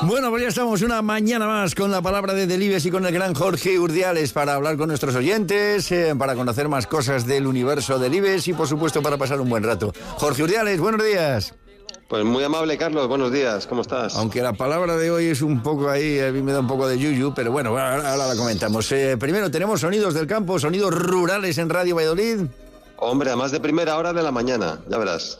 Bueno, pues ya estamos una mañana más con la palabra de Delibes y con el gran Jorge Urdiales para hablar con nuestros oyentes, para conocer más cosas del universo Delibes y por supuesto para pasar un buen rato. Jorge Urdiales, buenos días. Pues muy amable, Carlos, buenos días, ¿cómo estás? Aunque la palabra de hoy es un poco ahí, a mí me da un poco de yuyu, pero bueno, ahora la comentamos. Primero tenemos sonidos del campo, sonidos rurales en Radio Valladolid. Hombre, a más de primera hora de la mañana, ya verás.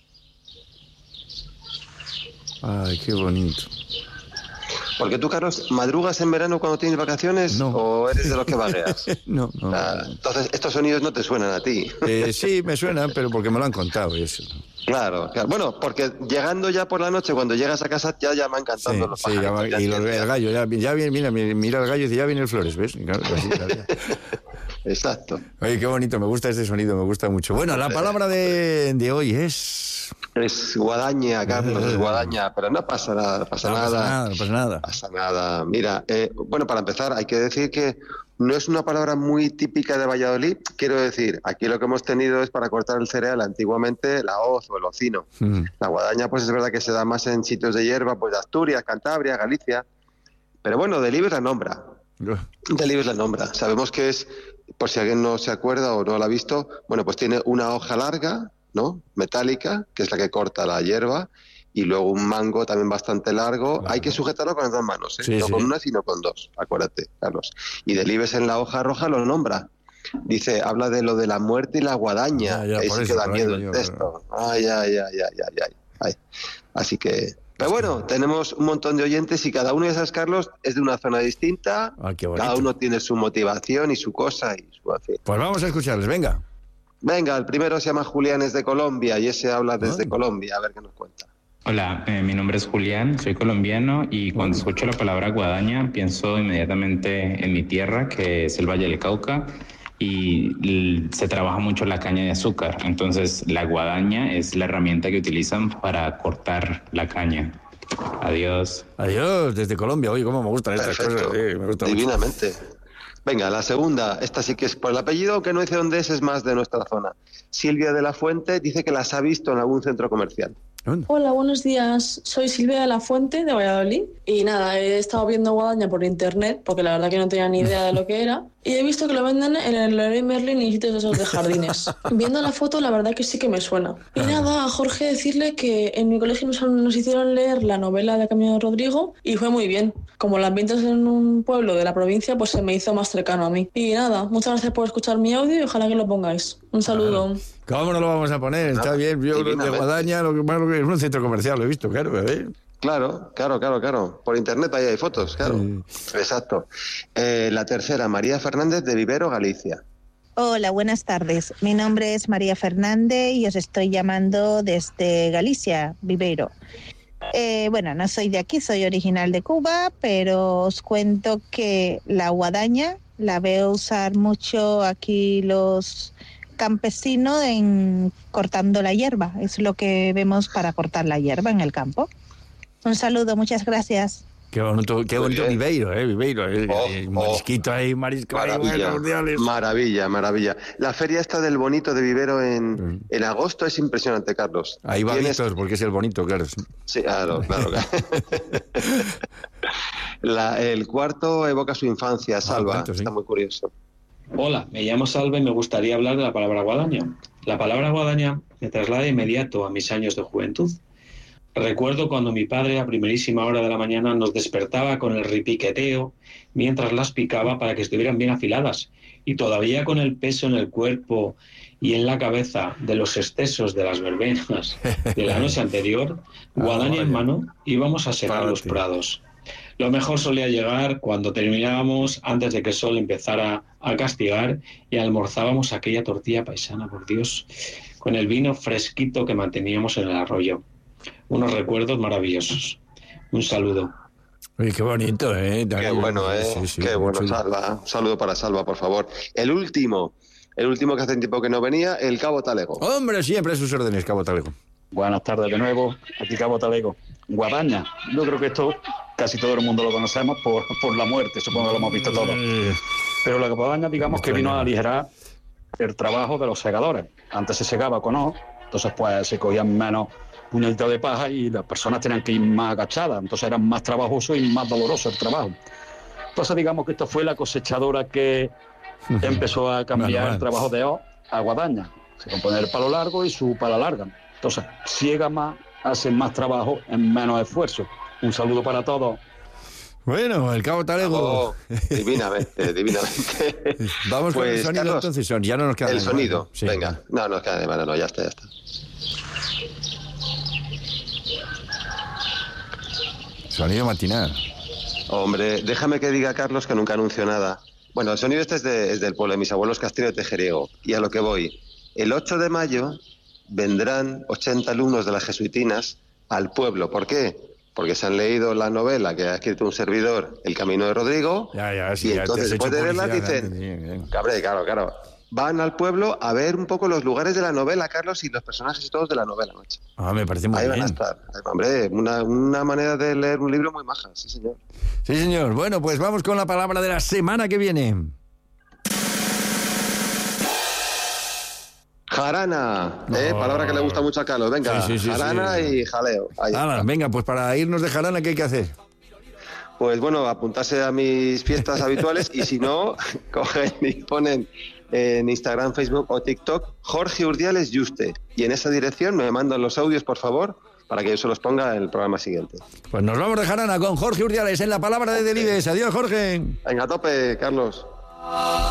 Ay, qué bonito. Porque tú, Carlos, ¿madrugas en verano cuando tienes vacaciones? No. ¿O eres de los que vagueas? No. Entonces, estos sonidos no te suenan a ti. Sí, me suenan, pero porque me lo han contado y eso. Claro. Bueno, porque llegando ya por la noche, cuando llegas a casa, ya van cantando los pájaros. Sí, el gallo, ya viene, mira el gallo y dice, ya viene el Flores, ¿ves? Y claro, así, Exacto. Oye, qué bonito, me gusta este sonido, me gusta mucho. Bueno, la palabra de hoy es... Es guadaña, Carlos, es guadaña, pero no pasa nada, no pasa nada. Mira, bueno, para empezar, hay que decir que no es una palabra muy típica de Valladolid. Quiero decir, aquí lo que hemos tenido es para cortar el cereal antiguamente la hoz o el ocino. La guadaña, pues es verdad que se da más en sitios de hierba, pues de Asturias, Cantabria, Galicia. Pero bueno, Delibes la nombra. Delibes la nombra. Sabemos que es, por si alguien no se acuerda o no la ha visto, bueno, pues tiene una hoja larga, ¿no? Metálica, que es la que corta la hierba, y luego un mango también bastante largo. Claro. Hay que sujetarlo con las dos manos, ¿eh? No con una, sino con dos, acuérdate, Carlos. Y Delibes en la hoja roja lo nombra. Dice, habla de lo de la muerte y la guadaña. Ahí sí que da miedo el texto. Ay. Así que... Pero bueno, tenemos un montón de oyentes y cada uno de esos, Carlos, es de una zona distinta. Cada uno tiene su motivación y su cosa y su hacer. Pues vamos a escucharles, venga. Venga, el primero se llama Julián, es de Colombia y ese habla desde Colombia. A ver qué nos cuenta. Hola, mi nombre es Julián, soy colombiano y cuando escucho la palabra guadaña pienso inmediatamente en mi tierra, que es el Valle del Cauca, y se trabaja mucho la caña de azúcar. Entonces la guadaña es la herramienta que utilizan para cortar la caña. Adiós. Adiós, desde Colombia. Oye, cómo me gustan estas cosas. Me gusta divinamente mucho. Venga, la segunda, esta sí que es por el apellido, aunque no dice dónde es más de nuestra zona. Silvia de la Fuente dice que las ha visto en algún centro comercial. Hola, buenos días. Soy Silvia de la Fuente, de Valladolid. Y nada, he estado viendo guadaña por internet, porque la verdad que no tenía ni idea de lo que era. Y he visto que lo venden en el Leroy Merlin y sitios de esos de jardines. Viendo la foto, la verdad que sí que me suena. Y nada, a Jorge decirle que en mi colegio nos hicieron leer la novela de Camilo Rodrigo y fue muy bien. Como la ambientas en un pueblo de la provincia, pues se me hizo más cercano a mí. Y nada, muchas gracias por escuchar mi audio y ojalá que lo pongáis. Un saludo. ¿Cómo no lo vamos a poner? Está bien. Yo de guadaña, lo que es un centro comercial, lo he visto, claro. Claro. Por internet ahí hay fotos, claro. Exacto. La tercera, María Fernández de Vivero, Galicia. Hola, buenas tardes. Mi nombre es María Fernández y os estoy llamando desde Galicia, Viveiro. Bueno, no soy de aquí, soy original de Cuba, pero os cuento que la guadaña la veo usar mucho aquí los campesinos cortando la hierba. Es lo que vemos para cortar la hierba en el campo. Un saludo, muchas gracias. Qué bonito Viveiro, Viveiro. El marisquito ahí, Maravilla. La feria esta del bonito de Vivero en agosto es impresionante, Carlos. Ahí va Víctor, porque es el bonito, claro. Sí, claro. El cuarto evoca su infancia, Salva. Está muy curioso. Hola, me llamo Salva y me gustaría hablar de la palabra guadaña. La palabra guadaña me traslada de inmediato a mis años de juventud. Recuerdo cuando mi padre a primerísima hora de la mañana nos despertaba con el ripiqueteo mientras las picaba para que estuvieran bien afiladas, y todavía con el peso en el cuerpo y en la cabeza de los excesos de las verbenas de la noche anterior, guadaña en mano íbamos a secar los prados. Lo mejor solía llegar cuando terminábamos antes de que el sol empezara a castigar y almorzábamos aquella tortilla paisana, por Dios, con el vino fresquito que manteníamos en el arroyo. Unos recuerdos maravillosos. Un saludo. Uy, qué bonito, ¿eh? Qué bueno, Sí, qué bueno, Salva. Un saludo para Salva, por favor. El último que hace tiempo que no venía, el Cabo Talego. Hombre, siempre a sus órdenes, Cabo Talego. Buenas tardes de nuevo, aquí Cabo Talego. Guadaña, yo creo que esto casi todo el mundo lo conocemos por la muerte, supongo que lo hemos visto todos. Pero la guadaña, digamos que vino a aligerar el trabajo de los segadores. Antes se segaba con hoz, entonces pues se cogían menos puñadita de paja y las personas tenían que ir más agachadas, entonces era más trabajoso y más doloroso el trabajo. Entonces digamos que esto fue la cosechadora que empezó a cambiar el trabajo de hoz a guadaña. Se compone el palo largo y su pala larga. Entonces, ciega más, hace más trabajo en menos esfuerzo. Un saludo para todos. Bueno, el Cabo Talego. Divinamente. Vamos con el sonido, Carlos, entonces, ya no nos queda el sonido, mano. Sí, venga. No nos queda de mano, no, ya está. Sonido matinal. Hombre, déjame que diga, Carlos, que nunca anuncio nada. Bueno, el sonido este es del pueblo de mis abuelos, Castillo de Tejeriego. Y a lo que voy. El 8 de mayo vendrán 80 alumnos de las jesuitinas al pueblo. ¿Por qué? Porque se han leído la novela que ha escrito un servidor, El Camino de Rodrigo, sí, y entonces después de verla dicen, claro, van al pueblo a ver un poco los lugares de la novela, Carlos, y los personajes y todos de la novela, macho. Me parece muy bien. Ahí van a estar. Hombre, una manera de leer un libro muy maja, sí señor. Sí señor, bueno, pues vamos con la palabra de la semana que viene. Jarana, palabra que le gusta mucho a Carlos. Venga, jarana y jaleo. Venga, pues para irnos de jarana, ¿qué hay que hacer? Pues bueno, apuntarse a mis fiestas habituales y si no, cogen y ponen en Instagram, Facebook o TikTok Jorge Urdiales Yuste. Y en esa dirección me mandan los audios, por favor, para que yo se los ponga en el programa siguiente. Pues nos vamos de jarana con Jorge Urdiales en la palabra de Delibes. Adiós, Jorge. Venga, a tope, Carlos.